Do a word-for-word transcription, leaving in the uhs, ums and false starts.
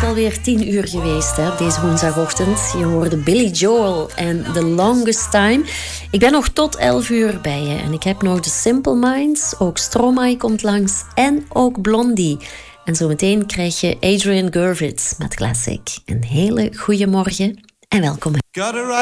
alweer tien uur geweest hè, deze woensdagochtend. Je hoorde Billy Joel en The Longest Time. Ik ben nog tot elf uur bij je. En ik heb nog de Simple Minds. Ook Stromae komt langs. En ook Blondie. En zometeen krijg je Adrian Gurvitz met Classic. Een hele goede morgen en welkom.